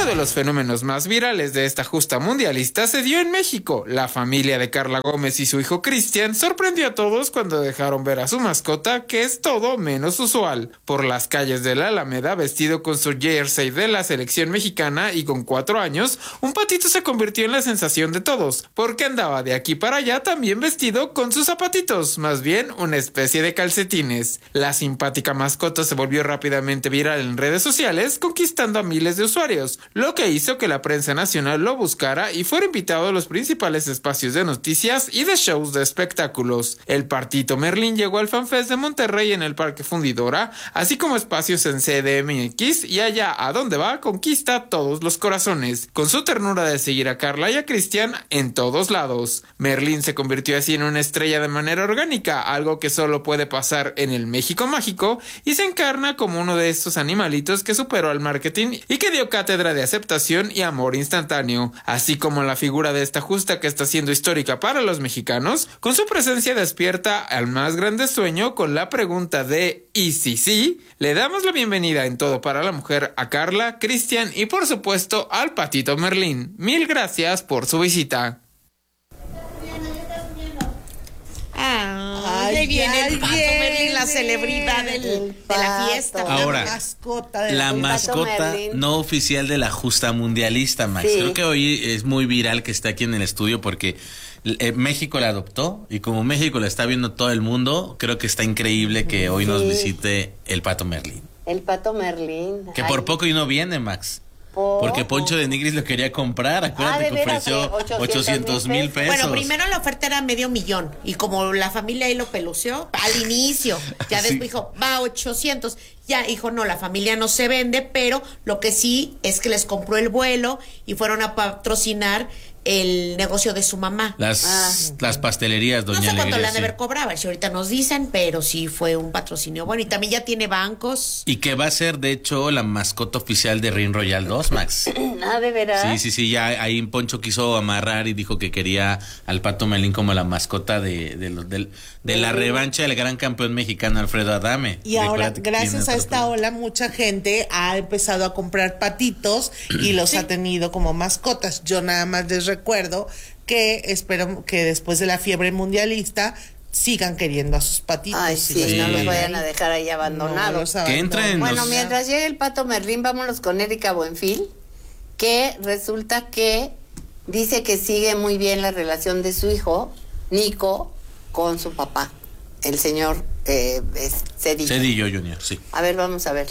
Uno de los fenómenos más virales de esta justa mundialista se dio en México. La familia de Carla Gómez y su hijo Cristian sorprendió a todos cuando dejaron ver a su mascota, que es todo menos usual. Por las calles de la Alameda, vestido con su jersey de la selección mexicana y con 4 años, un patito se convirtió en la sensación de todos, porque andaba de aquí para allá también vestido con sus zapatitos, más bien una especie de calcetines. La simpática mascota se volvió rápidamente viral en redes sociales, conquistando a miles de usuarios, lo que hizo que la prensa nacional lo buscara y fuera invitado a los principales espacios de noticias y de shows de espectáculos. El Patito Merlín llegó al FanFest de Monterrey en el Parque Fundidora, así como espacios en CDMX, y allá a donde va conquista todos los corazones, con su ternura de seguir a Carla y a Cristian en todos lados. Merlín se convirtió así en una estrella de manera orgánica, algo que solo puede pasar en el México mágico, y se encarna como uno de estos animalitos que superó al marketing y que dio cátedra de aceptación y amor instantáneo, así como la figura de esta justa que está siendo histórica para los mexicanos. Con su presencia despierta al más grande sueño con la pregunta de ¿y si sí? Le damos la bienvenida en Todo para la Mujer a Carla, Cristian y por supuesto al Patito Merlín. Mil gracias por su visita. Ahí viene el Pato Merlín, la celebridad de la fiesta. Ahora, la mascota no oficial de la justa mundialista, Max. Sí. Creo que hoy es muy viral que esté aquí en el estudio porque México la adoptó y como México la está viendo todo el mundo, creo que está increíble que hoy nos visite el Pato Merlín. El Pato Merlín. Que por poco y no viene, Max. Porque Poncho de Nigris lo quería comprar. Acuérdate que ofreció 800,000 pesos. Bueno, primero la oferta era $500,000 y como la familia ahí lo peluceó al inicio, ya después dijo, va 800. Ya dijo, no, la familia no se vende, pero lo que sí es que les compró el vuelo y fueron a patrocinar el negocio de su mamá. Las pastelerías, doña Alegría. No sé cuánto le han de haber cobrado, si ahorita nos dicen, pero sí fue un patrocinio bueno y también ya tiene bancos. Y que va a ser, de hecho, la mascota oficial de Ring Royal 2, Max. ¿De veras? Sí, ya ahí Poncho quiso amarrar y dijo que quería al Pato Merlín como la mascota de la revancha del gran campeón mexicano Alfredo Adame. Y ahora, gracias a esta ola, mucha gente ha empezado a comprar patitos y los ha tenido como mascotas. Yo nada más les recuerdo que espero que después de la fiebre mundialista sigan queriendo a sus patitos. Ay, sí, no los vayan a dejar ahí abandonados. Que entren. Bueno, mientras llegue el Pato Merlín, vámonos con Erika Buenfil, que resulta que dice que sigue muy bien la relación de su hijo, Nico, con su papá, el señor Cedillo. Cedillo Junior, sí. A ver, vamos a ver.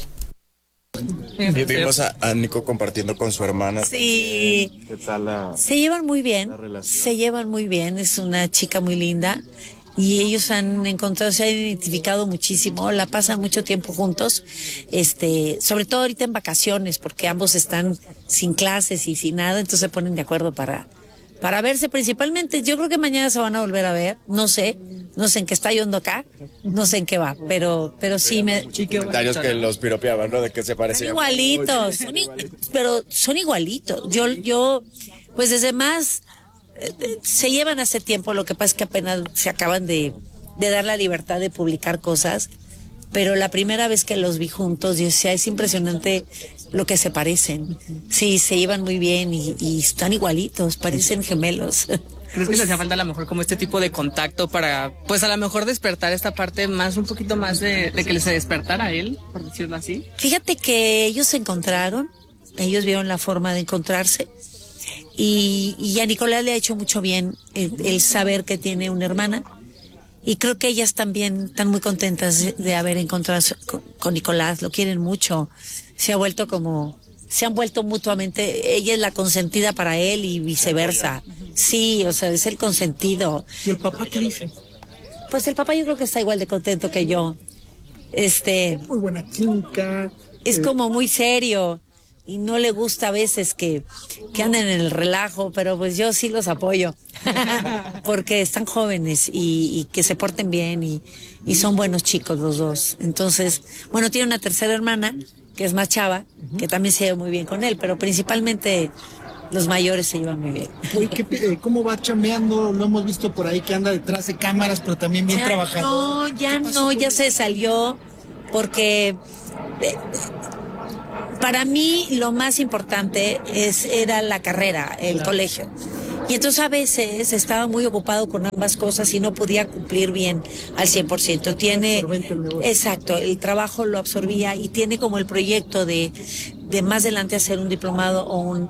Y vimos a Nico compartiendo con su hermana. Sí. ¿Qué tal se llevan muy bien. Se llevan muy bien. Es una chica muy linda. Y ellos se han identificado muchísimo, la pasan mucho tiempo juntos, sobre todo ahorita en vacaciones, porque ambos están sin clases y sin nada, entonces se ponen de acuerdo para verse principalmente. Yo creo que mañana se van a volver a ver, no sé en qué está yendo acá, no sé en qué va, pero sí comentarios que los piropeaban, ¿no? De que se parecían. Son igualitos, pero son igualitos. Yo, pues desde más, se llevan hace tiempo, lo que pasa es que apenas se acaban de dar la libertad de publicar cosas, pero la primera vez que los vi juntos, yo decía, es impresionante lo que se parecen. Sí, se llevan muy bien y están igualitos, parecen gemelos. ¿Crees que le hacía falta a lo mejor como este tipo de contacto para, pues a lo mejor despertar esta parte más, un poquito más de que se despertara a él, por decirlo así? Fíjate que ellos se encontraron, ellos vieron la forma de encontrarse y a Nicolás le ha hecho mucho bien el saber que tiene una hermana y creo que ellas también están muy contentas de haber encontrado con Nicolás, lo quieren mucho, se han vuelto mutuamente, ella es la consentida para él y viceversa. Sí, o sea, es el consentido. ¿Y el papá qué dice? Pues el papá yo creo que está igual de contento que yo. Muy buena química. Es como muy serio y no le gusta a veces que anden en el relajo, pero pues yo sí los apoyo. Porque están jóvenes y que se porten bien y son buenos chicos los dos. Entonces, bueno, tiene una tercera hermana que es más chava, que también se lleva muy bien con él, pero principalmente los mayores se llevan muy bien. Oye, ¿cómo va chambeando? Lo hemos visto por ahí que anda detrás de cámaras, pero también bien trabajador. Ya se salió porque Para mí lo más importante era la carrera, el colegio. Y entonces a veces estaba muy ocupado con ambas cosas y no podía cumplir bien al 100%. Exacto, el trabajo lo absorbía y tiene como el proyecto de más adelante hacer un diplomado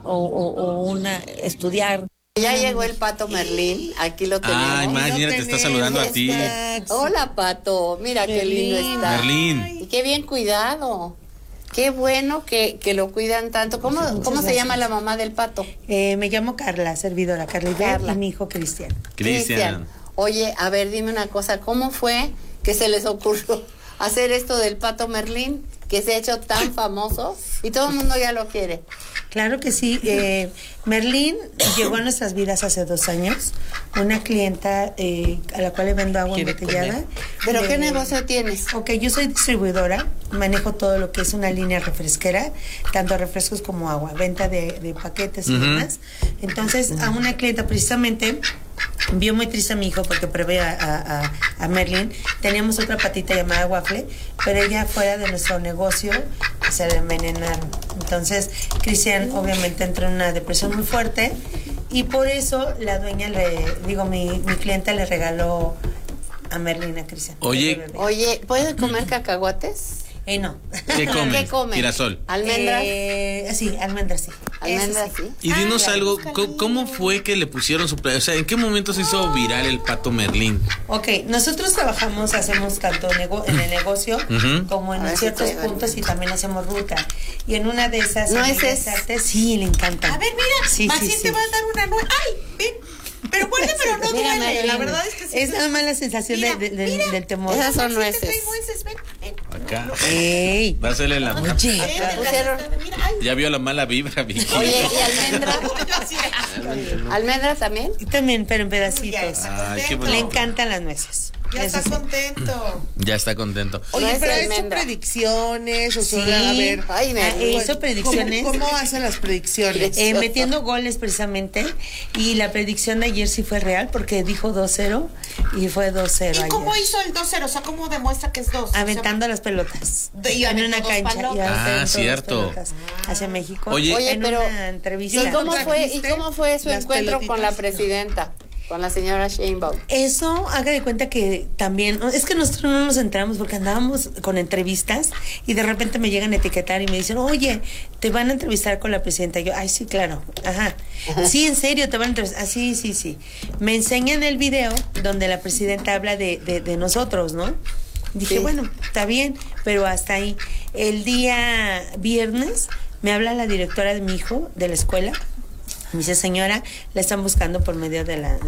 o estudiar. Ya llegó el Pato Merlín, aquí lo tenemos. Ay, mira, te está saludando a ti. Hola, Pato, mira qué lindo está. Merlín. Y qué bien cuidado. Qué bueno que lo cuidan tanto. ¿Cómo se llama la mamá del Pato? Me llamo Carla, servidora Carla, y mi hijo Cristian. Cristian. Oye, a ver, dime una cosa, ¿cómo fue que se les ocurrió hacer esto del Pato Merlín, que se ha hecho tan famoso y todo el mundo ya lo quiere? Claro que sí. Merlín llegó a nuestras vidas hace 2 años. Una clienta a la cual le vendo agua embotellada. ¿Pero qué negocio tienes? Ok, yo soy distribuidora. Manejo todo lo que es una línea refresquera, tanto refrescos como agua, venta de paquetes y demás. Entonces, a una clienta precisamente vio muy triste a mi hijo porque prevé a Merlín. Teníamos otra patita llamada Waffle, pero ella fuera de nuestro negocio se le envenenaron. Entonces, Cristian obviamente entró en una depresión muy fuerte y por eso la dueña mi clienta le regaló a Merlín a Cristian. Oye, ¿puedes comer cacahuates? No. ¿Qué comen? ¿Qué comen? Girasol. ¿Almendras? Sí, almendras sí. ¿Almendras sí? Y dinos algo, ¿cómo fue que le pusieron su... O sea, ¿en qué momento se hizo viral el Pato Merlín? Ok, nosotros hacemos tanto en el negocio como en ciertos puntos y también hacemos ruta. Y en una de esas... ¿Nueces? Sí, le encanta. A ver, mira, te va a dar una nuez. ¡Ay, ven! Pero muerde, pero no duele. La verdad es que sí. Es nada más la sensación del temor. Esas son nueces. Ven. Acá. Ey. Dásele la mano. Oye. Ya vio la mala vibra, Vicky. Oye, ¿y almendra? ¿Almendra también? También, pero en pedacitos. Ay, qué Le bonito. encantan las nueces. Ya está contento. Ya está contento. Oye, pero ha hecho almendra. predicciones, o sea, Sí. a ver. Ay, Hizo predicciones. ¿Cómo hace las predicciones? Metiendo goles precisamente. Y la predicción de ayer sí fue real porque dijo 2-0 y fue 2-0 ¿Y ayer. cómo hizo el 2-0? O sea, ¿cómo demuestra que es 2? Aventando las pelotas. Y en una aventó cancha. dos palotas. Y aventó dos cierto. pelotas hacia México. Oye, en pero una entrevista. ¿Y cómo fue su Las encuentro con la pelotitas. presidenta? Con la señora Sheinbaum. Eso, haga de cuenta que también, es que nosotros no nos enteramos porque andábamos con entrevistas y de repente me llegan a etiquetar y me dicen, oye, te van a entrevistar con la presidenta. Y yo, ay, sí, claro, ajá. Sí, en serio, te van a entrevistar. Ah, sí. Me enseñan el video donde la presidenta habla de nosotros, ¿no? Dije, bueno, está bien, pero hasta ahí. El día viernes me habla la directora de mi hijo de la escuela. Me dice, señora, la están buscando por medio de la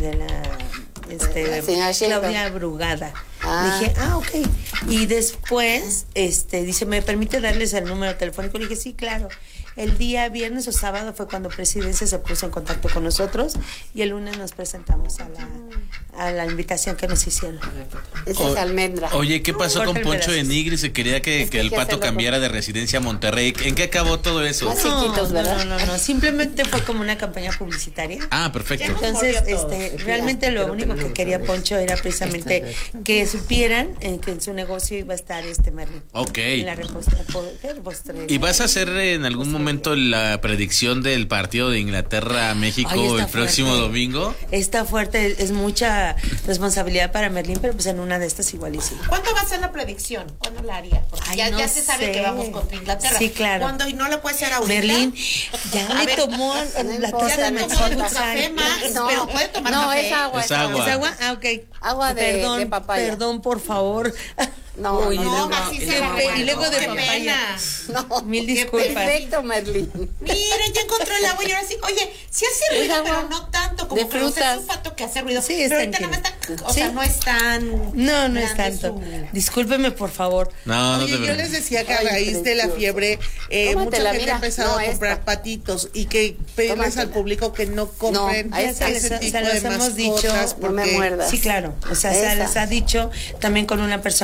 Claudia Brugada. Dije, ok. Y después, dice, ¿me permite darles el número telefónico? Le dije, sí, claro. El día viernes o sábado fue cuando Presidencia se puso en contacto con nosotros y el lunes nos presentamos a la invitación que nos hicieron. Esa es almendra. Oye, ¿qué pasó con Poncho de Nigri? Se quería que el Pato cambiara de residencia a Monterrey. ¿En qué acabó todo eso? Más chiquitos, ¿verdad? No, simplemente fue como una campaña publicitaria. Ah, perfecto. Entonces, realmente lo único que quería Poncho era precisamente que supieran que en su negocio iba a estar Merlín. Ok. En la repostería. ¿Y vas a hacer en algún momento la predicción del partido de Inglaterra-México el próximo domingo? Está fuerte, es mucha responsabilidad para Merlín, pero pues en una de estas igual y sí. ¿Cuándo va a ser la predicción? ¿Cuándo la haría? Porque ya se sabe que vamos contra Inglaterra. Sí, claro. ¿Cuándo? Y no le puede ser ahorita. Merlín ya le tomó la taza de café más, pero puede tomar café. No, es agua. Es agua. ¿Es agua? Ah, ok. Agua de papaya. Perdón, por favor. No, y luego de qué papaya. pena. No, Mil disculpas. Perfecto, Merlín. Mire, ya encontró el agua y ahora sí. Oye, sí hace ruido, pero no tanto como de frutas. Es un pato que hace ruido. Sí, pero está ahorita no está, o ¿Sí? sea, no es tan. No es tanto. Discúlpeme, por favor. No Oye, te yo les decía que a raíz de la fiebre, mucha gente ha empezado a comprar patitos y que pedirles al público que no compren ese tipo de mascotas dicho, no me muerdas. Sí, claro. O sea, se les ha dicho también con una persona que se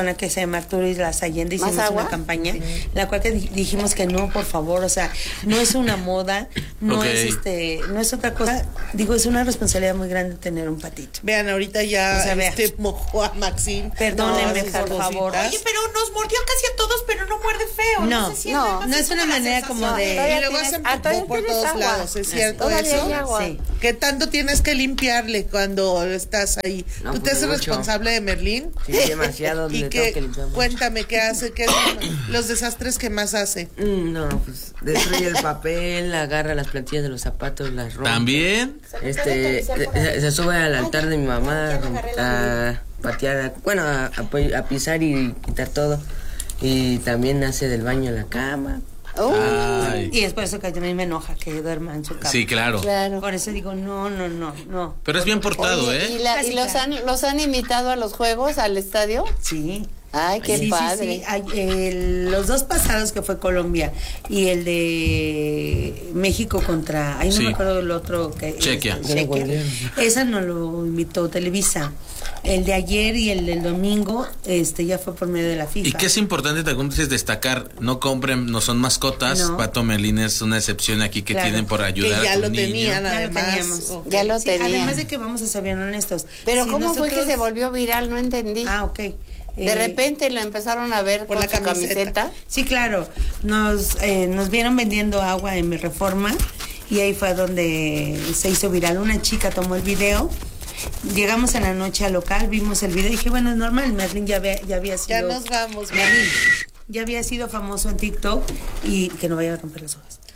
llama Arturo Islas Allende, hicimos una campaña, la cual que dijimos que no, por favor, o sea, no es una moda, no es no es otra cosa, digo, es una responsabilidad muy grande tener un patito. Vean, ahorita ya mojó a Maxine. Perdónenme, por favor. Oye, pero nos mordió casi a todos, pero no muerde feo. No es una manera como de... Y luego hacen popó por todos lados, ¿es cierto eso? Sí. ¿Qué tanto tienes que limpiarle cuando estás ahí? No, ¿Tú te haces responsable de Merlín? Sí, demasiado. ¿Y cuéntame, qué hace? ¿Qué es los desastres que más hace? No, pues destruye el papel, agarra las plantillas de los zapatos, las rompe. ¿También? Se sube al altar de mi mamá a patear, a pisar y quitar todo. Y también hace del baño en la cama. Y es por eso que a mí me enoja que duerma en su cama. Sí, claro. Por eso digo, no. Pero es bien portado, ¿Y los han invitado a los juegos, al estadio? Sí. Ay, qué padre. Sí. Los dos pasados, que fue Colombia y el de México contra, no me acuerdo el otro que Chequia. Esa nos lo invitó Televisa. El de ayer y el del domingo ya fue por medio de la FIFA. Y que es importante también destacar, no compren, no son mascotas. Pato Merlín es una excepción aquí que tienen por ayudar que ya a tu lo niño. tenían, además. Ya lo tenían. Además de que vamos a ser bien honestos. Pero ¿cómo fue que se volvió viral? No entendí. Ok. De repente lo empezaron a ver con la camiseta. Sí, claro. Nos vieron vendiendo agua en Mi Reforma y ahí fue donde se hizo viral. Una chica tomó el video. Llegamos en la noche al local, vimos el video y dije, bueno, es normal, Merlín ya había sido... Ya nos vamos, Merlín. Ya había sido famoso en TikTok y que no vaya a romper las hojas.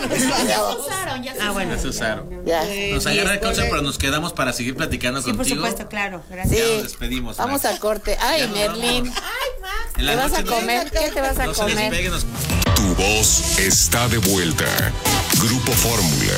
Ya se usaron. Nos agarra el coche, pero nos quedamos para seguir platicando contigo. Sí, por supuesto, claro. Gracias. Ya nos despedimos. Vamos al corte. Ay, Merlín. Max. ¿Te vas a comer? ¿Qué te vas a comer? Tu voz está de vuelta. Grupo Fórmula.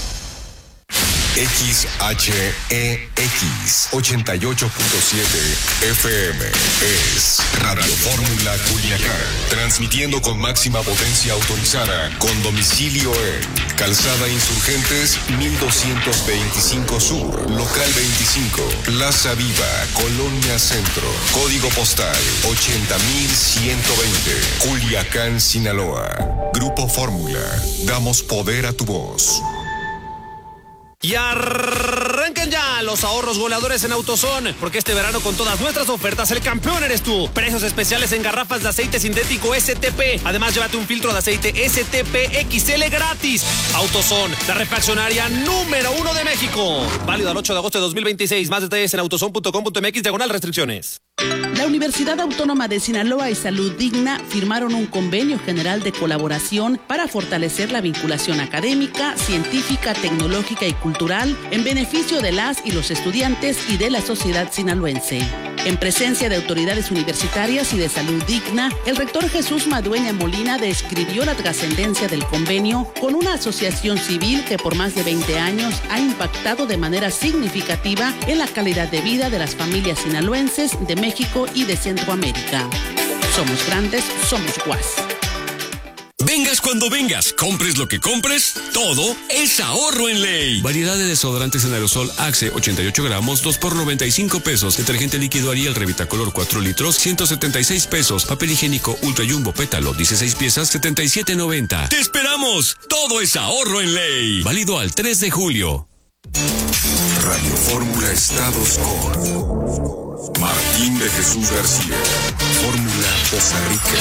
XHEX 88.7 FM es Radio Fórmula Culiacán, transmitiendo con máxima potencia autorizada, con domicilio en Calzada Insurgentes 1225 Sur, Local 25, Plaza Viva, Colonia Centro, Código Postal 80120, Culiacán, Sinaloa. Grupo Fórmula, damos poder a tu voz. Y arranquen ya los ahorros goleadores en AutoZone, porque este verano con todas nuestras ofertas el campeón eres tú. Precios especiales en garrafas de aceite sintético STP. Además, llévate un filtro de aceite STP XL gratis. AutoZone, la refaccionaria número 1 de México. Válido al 8 de agosto de 2026. Más detalles en autozone.com.mx/restricciones. La Universidad Autónoma de Sinaloa y Salud Digna firmaron un convenio general de colaboración para fortalecer la vinculación académica, científica, tecnológica y cultural en beneficio de las y los estudiantes y de la sociedad sinaloense. En presencia de autoridades universitarias y de Salud Digna, el rector Jesús Madueña Molina describió la trascendencia del convenio con una asociación civil que por más de 20 años ha impactado de manera significativa en la calidad de vida de las familias sinaloenses de México y de Centroamérica. Somos grandes, somos UAS. Vengas cuando vengas, compres lo que compres, todo es ahorro en ley. Variedad de desodorantes en aerosol Axe 88 gramos, 2 por 95 pesos. Detergente líquido Ariel Revitacolor 4 litros, 176 pesos. Papel higiénico Ultra Jumbo Pétalo, 16 piezas, 77.90. ¡Te esperamos! Todo es ahorro en ley. Válido al 3 de julio. Radio Fórmula Estados con Martín de Jesús García. Fórmula Costa Rica.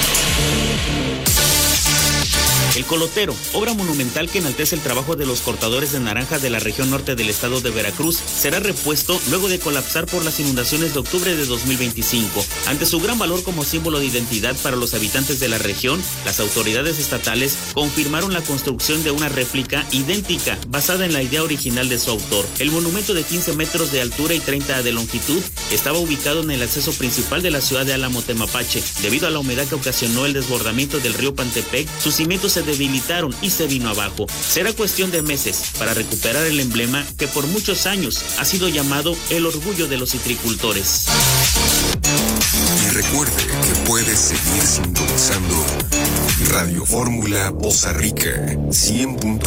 El Colotero, obra monumental que enaltece el trabajo de los cortadores de naranja de la región norte del estado de Veracruz, será repuesto luego de colapsar por las inundaciones de octubre de 2025. Ante su gran valor como símbolo de identidad para los habitantes de la región, las autoridades estatales confirmaron la construcción de una réplica idéntica, basada en la idea original de su autor. El monumento de 15 metros de altura y 30 de longitud estaba ubicado en el acceso principal de la ciudad de Álamo, Temapache. Debido a la humedad que ocasionó el desbordamiento del río Pantepec, sus cimientos se debilitaron y se vino abajo. Será cuestión de meses para recuperar el emblema que por muchos años ha sido llamado el orgullo de los citricultores. Y recuerde que puedes seguir sintonizando Radio Fórmula Poza Rica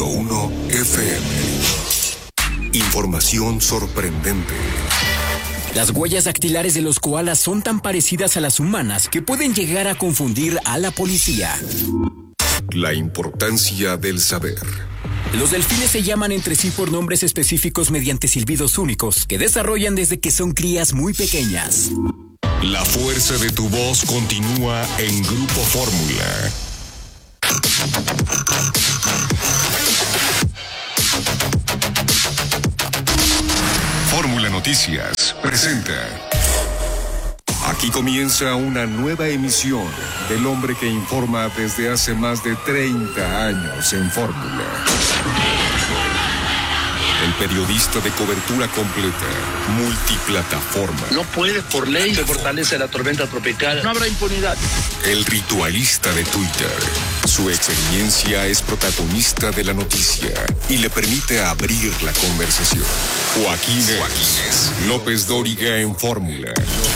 100.1 FM. Información sorprendente. Las huellas dactilares de los koalas son tan parecidas a las humanas que pueden llegar a confundir a la policía. La importancia del saber. Los delfines se llaman entre sí por nombres específicos mediante silbidos únicos que desarrollan desde que son crías muy pequeñas. La fuerza de tu voz continúa en Grupo Fórmula. Fórmula Noticias presenta. Aquí comienza una nueva emisión del hombre que informa desde hace más de 30 años en Fórmula. El periodista de cobertura completa, multiplataforma. No puede, por ley, se fortalece la tormenta tropical. No habrá impunidad. El ritualista de Twitter. Su experiencia es protagonista de la noticia y le permite abrir la conversación. Joaquín López Dóriga en Fórmula.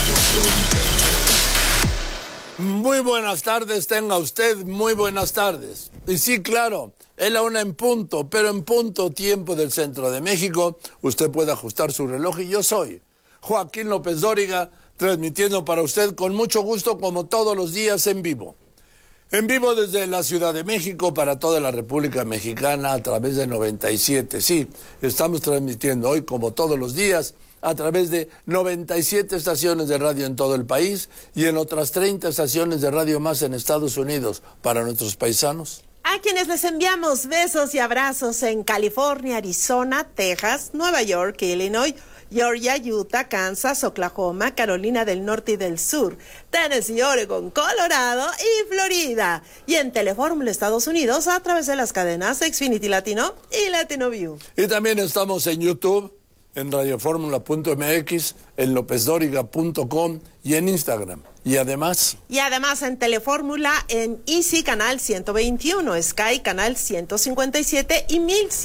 Muy buenas tardes, tenga usted muy buenas tardes. Y sí, claro, es la 1 en punto, pero en punto tiempo del centro de México. Usted puede ajustar su reloj y yo soy Joaquín López Dóriga, transmitiendo para usted con mucho gusto como todos los días en vivo. En vivo desde la Ciudad de México para toda la República Mexicana a través de 97. Sí, estamos transmitiendo hoy como todos los días a través de 97 estaciones de radio en todo el país y en otras 30 estaciones de radio más en Estados Unidos para nuestros paisanos. A quienes les enviamos besos y abrazos en California, Arizona, Texas, Nueva York, Illinois, Georgia, Utah, Kansas, Oklahoma, Carolina del Norte y del Sur, Tennessee, Oregon, Colorado y Florida. Y en Telefórmula Estados Unidos a través de las cadenas Xfinity Latino y Latino View. Y también estamos en YouTube, en radioformula.mx, en lopezdoriga.com y en Instagram. Y además en Telefórmula, en Easy Canal 121, Sky Canal 157 y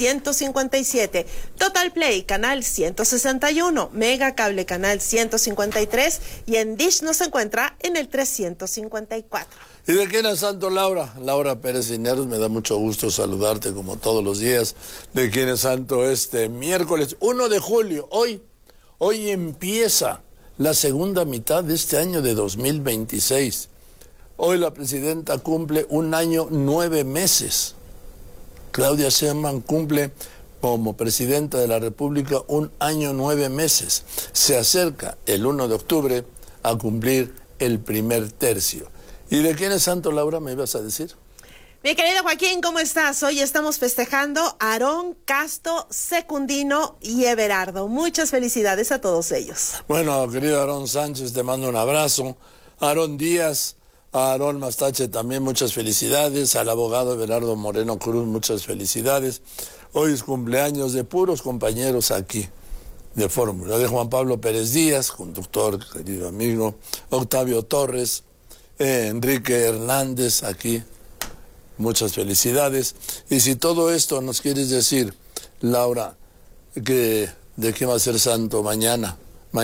1157, Total Play Canal 161, Mega Cable Canal 153 y en Dish nos encuentra en el 354. ¿Y de quién es santo Laura? Laura Pérez Cineros, me da mucho gusto saludarte como todos los días. ¿De quién es santo este miércoles 1 de julio? Hoy empieza la segunda mitad de este año de 2026. Hoy la presidenta cumple 1 año 9 meses. Claudia Sheinbaum cumple como presidenta de la República 1 año 9 meses. Se acerca el 1 de octubre a cumplir el primer tercio. ¿Y de quién es santo, Laura, me ibas a decir? Mi querido Joaquín, ¿cómo estás? Hoy estamos festejando a Aarón, Casto, Secundino y Everardo. Muchas felicidades a todos ellos. Bueno, querido Aarón Sánchez, te mando un abrazo. Aarón Díaz, a Aarón Mastache también muchas felicidades. Al abogado Everardo Moreno Cruz, muchas felicidades. Hoy es cumpleaños de puros compañeros aquí de Fórmula. De Juan Pablo Pérez Díaz, conductor, querido amigo. Octavio Torres. Enrique Hernández aquí, muchas felicidades. Y si todo esto nos quieres decir, Laura, que de qué va a ser santo mañana,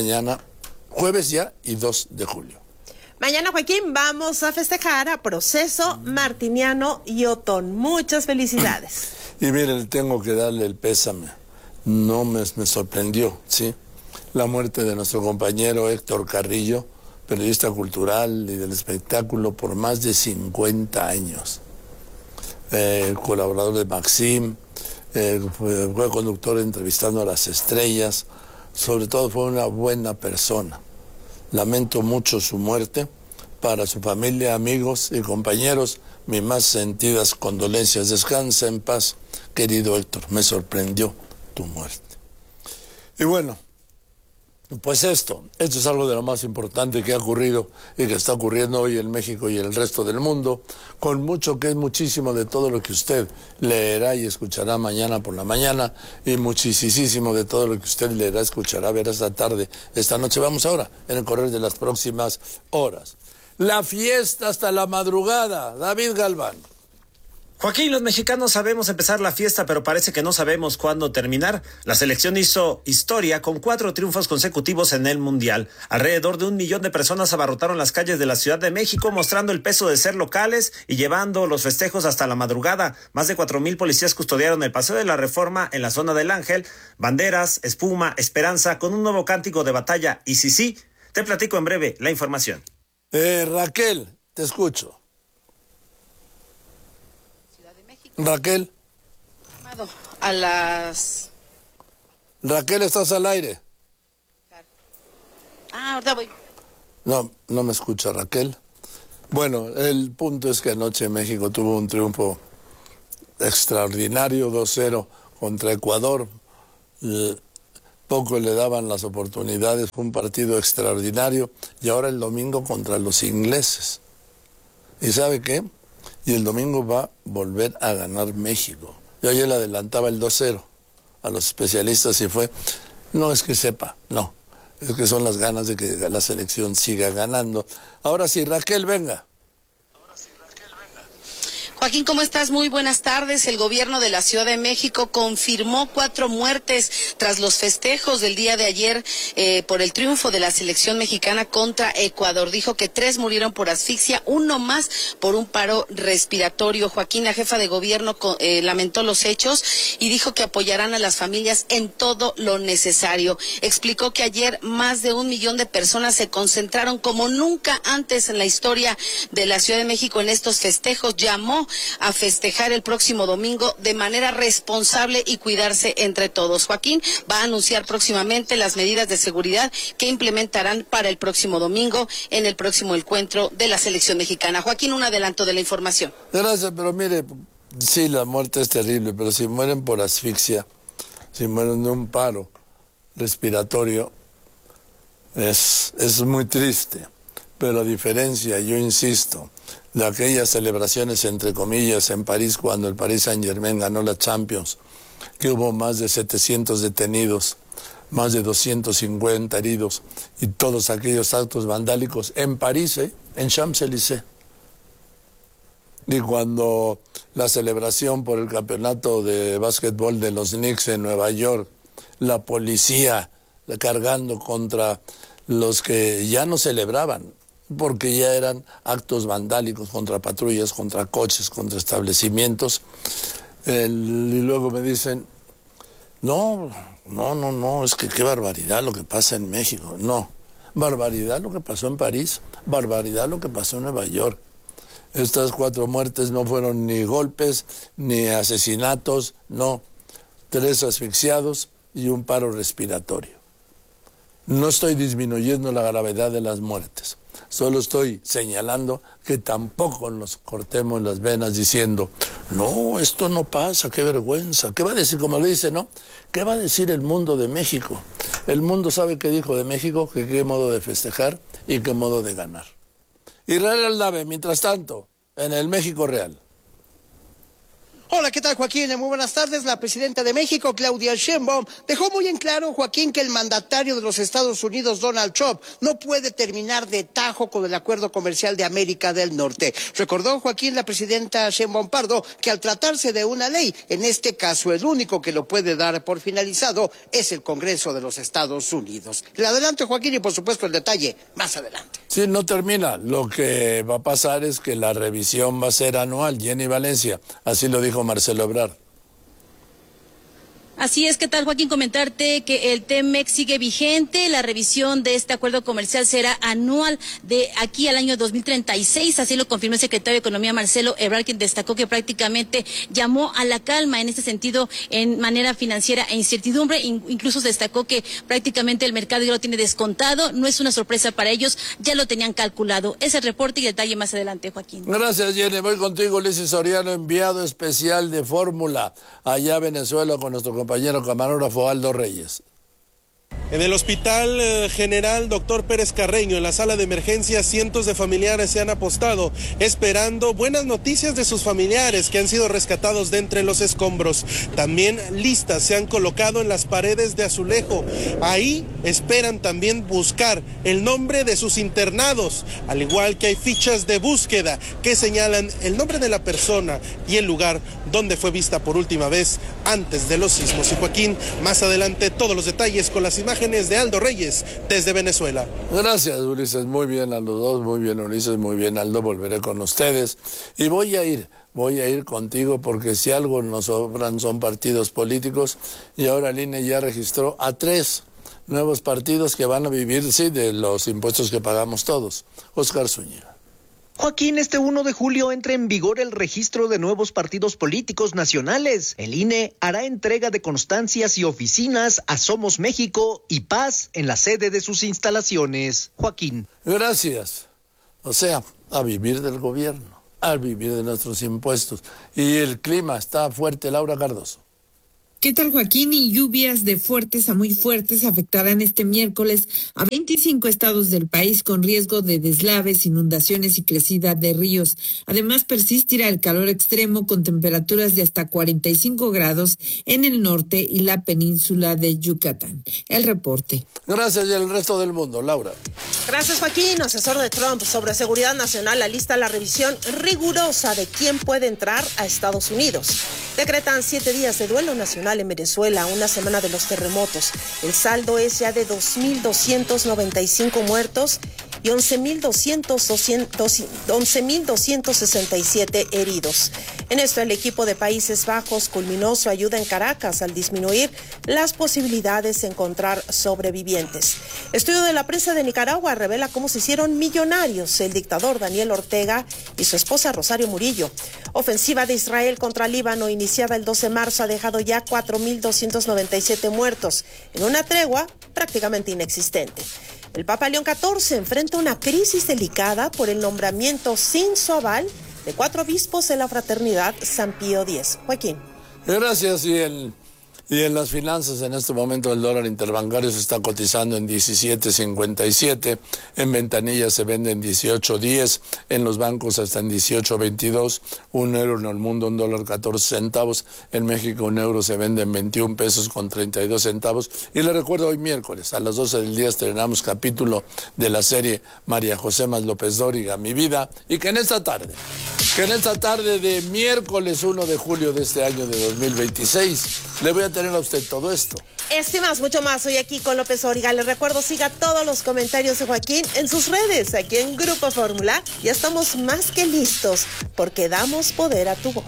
jueves ya y 2 de julio. Mañana, Joaquín, vamos a festejar a Proceso, Martiniano y Otón. Muchas felicidades. Y miren, tengo que darle el pésame. No me sorprendió, ¿sí? La muerte de nuestro compañero Héctor Carrillo, periodista cultural y del espectáculo por más de 50 años. Colaborador de Maxim, fue conductor entrevistando a las estrellas, sobre todo fue una buena persona. Lamento mucho su muerte. Para su familia, amigos y compañeros, mis más sentidas condolencias. Descansa en paz, querido Héctor. Me sorprendió tu muerte. Y bueno, pues esto es algo de lo más importante que ha ocurrido y que está ocurriendo hoy en México y en el resto del mundo, con mucho que es muchísimo de todo lo que usted leerá y escuchará mañana por la mañana, y muchísimo de todo lo que usted leerá, escuchará, verá esta tarde, esta noche. Vamos ahora en el correr de las próximas horas. La fiesta hasta la madrugada, David Galván. Joaquín, los mexicanos sabemos empezar la fiesta, pero parece que no sabemos cuándo terminar. La selección hizo historia con 4 triunfos consecutivos en el Mundial. Alrededor de 1 millón de personas abarrotaron las calles de la Ciudad de México, mostrando el peso de ser locales y llevando los festejos hasta la madrugada. Más de 4,000 policías custodiaron el Paseo de la Reforma en la zona del Ángel. Banderas, espuma, esperanza, con un nuevo cántico de batalla. Y sí, te platico en breve la información. Raquel, te escucho. Raquel. A las... Raquel, ¿estás al aire? Ahorita voy. No me escucha Raquel. Bueno, el punto es que anoche México tuvo un triunfo extraordinario, 2-0 contra Ecuador. Poco le daban las oportunidades, fue un partido extraordinario. Y ahora el domingo contra los ingleses. ¿Y sabe qué? Y el domingo va a volver a ganar México. Yo ayer le adelantaba el 2-0 a los especialistas y fue, no es que sepa, no, es que son las ganas de que la selección siga ganando. Ahora sí, Raquel, venga. Joaquín, ¿cómo estás? Muy buenas tardes. El gobierno de la Ciudad de México confirmó 4 muertes tras los festejos del día de ayer por el triunfo de la selección mexicana contra Ecuador. Dijo que 3 murieron por asfixia, 1 más por un paro respiratorio. Joaquín, la jefa de gobierno lamentó los hechos y dijo que apoyarán a las familias en todo lo necesario. Explicó que ayer más de 1 millón de personas se concentraron como nunca antes en la historia de la Ciudad de México en estos festejos. Llamó a festejar el próximo domingo de manera responsable y cuidarse entre todos. Joaquín va a anunciar próximamente las medidas de seguridad que implementarán para el próximo domingo en el próximo encuentro de la selección mexicana. Joaquín, un adelanto de la información. Gracias, pero mire, sí, la muerte es terrible, pero si mueren por asfixia, si mueren de un paro respiratorio, es muy triste. Pero a diferencia, yo insisto, de aquellas celebraciones, entre comillas, en París, cuando el Paris Saint-Germain ganó la Champions, que hubo más de 700 detenidos, más de 250 heridos, y todos aquellos actos vandálicos en París, en Champs-Élysées. Y cuando la celebración por el campeonato de básquetbol de los Knicks en Nueva York, la policía cargando contra los que ya no celebraban, porque ya eran actos vandálicos contra patrullas, contra coches, contra establecimientos. Y luego me dicen, no, es que qué barbaridad lo que pasa en México. No, barbaridad lo que pasó en París, barbaridad lo que pasó en Nueva York. Estas 4 muertes no fueron ni golpes, ni asesinatos, no. 3 asfixiados y un paro respiratorio. No estoy disminuyendo la gravedad de las muertes. Solo estoy señalando que tampoco nos cortemos las venas diciendo, no, esto no pasa, qué vergüenza. ¿Qué va a decir, como le dice, no? ¿Qué va a decir el mundo de México? El mundo sabe qué dijo de México, que qué modo de festejar y qué modo de ganar. Israel Aldave, mientras tanto, en el México Real. Hola, ¿qué tal, Joaquín? Muy buenas tardes. La presidenta de México, Claudia Sheinbaum, dejó muy en claro, Joaquín, que el mandatario de los Estados Unidos, Donald Trump, no puede terminar de tajo con el acuerdo comercial de América del Norte. Recordó, Joaquín, la presidenta Sheinbaum Pardo, que al tratarse de una ley, en este caso el único que lo puede dar por finalizado es el Congreso de los Estados Unidos. El adelanto, Joaquín, y por supuesto el detalle más adelante. Sí, no termina. Lo que va a pasar es que la revisión va a ser anual. Jenny Valencia, así lo dijo Marcelo Ebrard. Así es, ¿qué tal, Joaquín? Comentarte que el TEMEC sigue vigente, la revisión de este acuerdo comercial será anual de aquí al año 2036, así lo confirmó el secretario de Economía Marcelo Ebrard, quien destacó que prácticamente llamó a la calma en este sentido en manera financiera e incertidumbre, incluso destacó que prácticamente el mercado ya lo tiene descontado, no es una sorpresa para ellos, ya lo tenían calculado. Ese reporte y detalle más adelante, Joaquín. Gracias, Jenny. Voy contigo, Ulises Soriano, enviado especial de Fórmula allá a Venezuela con nuestro compañero camarógrafo Aldo Reyes. En el Hospital General Dr. Pérez Carreño, en la sala de emergencia, cientos de familiares se han apostado esperando buenas noticias de sus familiares que han sido rescatados de entre los escombros. También listas se han colocado en las paredes de azulejo. Ahí esperan también buscar el nombre de sus internados, al igual que hay fichas de búsqueda que señalan el nombre de la persona y el lugar donde fue vista por última vez antes de los sismos. Y Joaquín, más adelante todos los detalles con las imágenes de Aldo Reyes desde Venezuela. Gracias, Ulises. Muy bien a los dos, muy bien, Ulises, muy bien, Aldo. Volveré con ustedes y voy a ir contigo porque si algo nos sobran son partidos políticos y ahora el INE ya registró a 3 nuevos partidos que van a vivir, sí, de los impuestos que pagamos todos. Oscar Zúñiga. Joaquín, este 1 de julio entra en vigor el registro de nuevos partidos políticos nacionales. El INE hará entrega de constancias y oficinas a Somos México y Paz en la sede de sus instalaciones. Joaquín. Gracias. O sea, a vivir del gobierno, a vivir de nuestros impuestos. Y el clima está fuerte, Laura Cardoso. ¿Qué tal, Joaquín? Y lluvias de fuertes a muy fuertes afectarán este miércoles a 25 estados del país con riesgo de deslaves, inundaciones y crecida de ríos. Además, persistirá el calor extremo con temperaturas de hasta 45 grados en el norte y la península de Yucatán. El reporte. Gracias, y el resto del mundo, Laura. Gracias, Joaquín. Asesor de Trump sobre seguridad nacional alista la revisión rigurosa de quién puede entrar a Estados Unidos. Decretan 7 días de duelo nacional en Venezuela, una semana de los terremotos. El saldo es ya de 2.295 muertos y 11.267 heridos. En esto, el equipo de Países Bajos culminó su ayuda en Caracas al disminuir las posibilidades de encontrar sobrevivientes. Estudio de la prensa de Nicaragua revela cómo se hicieron millonarios el dictador Daniel Ortega y su esposa Rosario Murillo. Ofensiva de Israel contra Líbano iniciada el 12 de marzo ha dejado ya 4.297 muertos en una tregua prácticamente inexistente. El Papa León XIV enfrenta una crisis delicada por el nombramiento sin su aval de 4 obispos de la Fraternidad San Pío X. Joaquín. Gracias. Y en las finanzas, en este momento el dólar interbancario se está cotizando en 17.57, en ventanillas se vende en 18.10, en los bancos hasta en 18.22, un euro en el mundo, $1.14 centavos, en México un euro se vende en 21 pesos con 32 centavos. Y le recuerdo, hoy miércoles a las 12 del día estrenamos capítulo de la serie María José más López Dóriga, Mi Vida, y que en esta tarde de miércoles 1 de julio de este año de 2026, le voy a tener a usted todo esto. Este más, mucho más, hoy aquí con López Dóriga. Les recuerdo, siga todos los comentarios de Joaquín en sus redes, aquí en Grupo Fórmula. Ya estamos más que listos, porque damos poder a tu voz.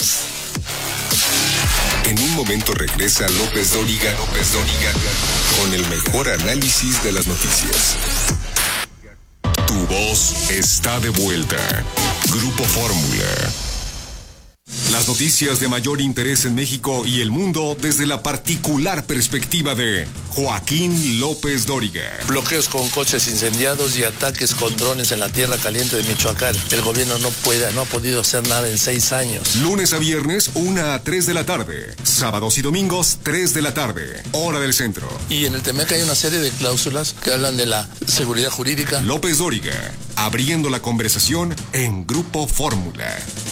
En un momento regresa López Dóriga, con el mejor análisis de las noticias. Tu voz está de vuelta. Grupo Fórmula. Las noticias de mayor interés en México y el mundo desde la particular perspectiva de Joaquín López Dóriga. Bloqueos con coches incendiados y ataques con drones en la tierra caliente de Michoacán. El gobierno no ha podido hacer nada en 6 años. Lunes a viernes, 1 a 3 de la tarde. Sábados y domingos, 3 de la tarde. Hora del centro. Y en el TEMEC hay una serie de cláusulas que hablan de la seguridad jurídica. López Dóriga, abriendo la conversación en Grupo Fórmula.